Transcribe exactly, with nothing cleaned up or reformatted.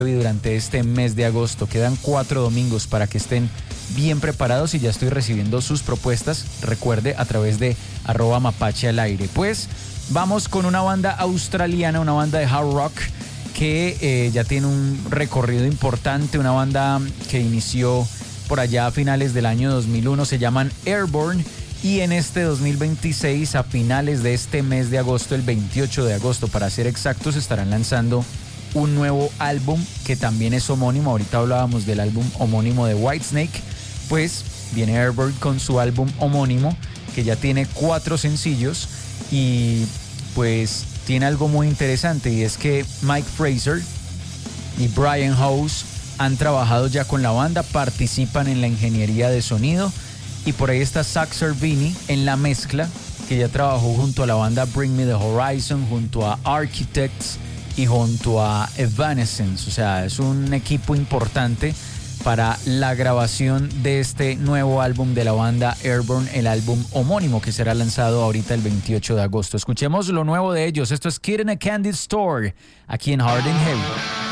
durante este mes de agosto. Quedan cuatro domingos para que estén bien preparados y ya estoy recibiendo sus propuestas, recuerde, a través de arroba mapache al aire. Pues vamos con una banda australiana, una banda de hard rock que eh, ya tiene un recorrido importante, una banda que inició por allá a finales del año dos mil uno, se llaman Airborne, y en este dos mil veintiséis, a finales de este mes de agosto, el veintiocho de agosto para ser exactos, estarán lanzando un nuevo álbum que también es homónimo. Ahorita hablábamos del álbum homónimo de Whitesnake, pues viene Airborne con su álbum homónimo que ya tiene cuatro sencillos y pues tiene algo muy interesante, y es que Mike Fraser y Brian House han trabajado ya con la banda, participan en la ingeniería de sonido, y por ahí está Zach Cervini en la mezcla, que ya trabajó junto a la banda Bring Me the Horizon, junto a Architects y junto a Evanescence. O sea, es un equipo importante para la grabación de este nuevo álbum de la banda Airborne, el álbum homónimo que será lanzado ahorita el veintiocho de agosto. Escuchemos lo nuevo de ellos. Esto es Kid in a Candy Store, aquí en Hard and Heavy.